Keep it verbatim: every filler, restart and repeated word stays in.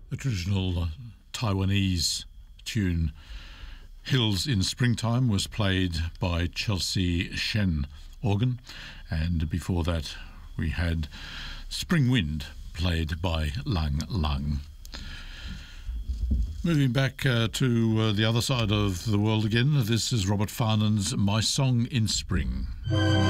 The traditional Taiwanese tune Hills in Springtime was played by Chelsea Shen organ, and before that we had Spring Wind played by Lang Lang. Moving back uh, to uh, the other side of the world again, this is Robert Farnan's My Song in Spring.